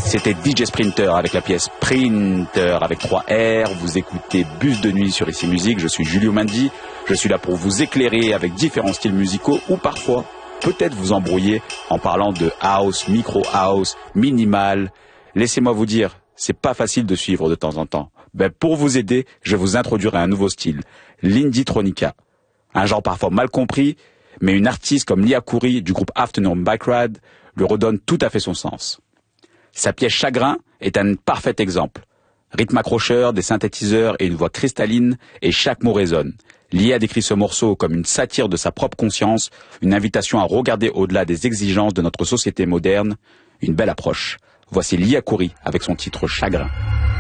C'était DJ Sprinter avec la pièce Sprinter avec 3 R. Vous écoutez Bus de nuit sur Ici Musique. Je suis Julio Mandi. Je suis là pour vous éclairer avec différents styles musicaux ou parfois peut-être vous embrouiller en parlant de house, micro house, minimal. Laissez-moi vous dire, c'est pas facile de suivre de temps en temps. Pour vous aider, je vous introduirai un nouveau style, l'Indie-tronica. Un genre parfois mal compris, mais une artiste comme Lia Khoury du groupe Afternoon Bike Ride lui redonne tout à fait son sens. Sa pièce Chagrin est un parfait exemple. Rythme accrocheur, des synthétiseurs et une voix cristalline, et chaque mot résonne. Lia décrit ce morceau comme une satire de sa propre conscience, une invitation à regarder au-delà des exigences de notre société moderne, une belle approche. Voici Lia Khoury avec son titre Chagrin.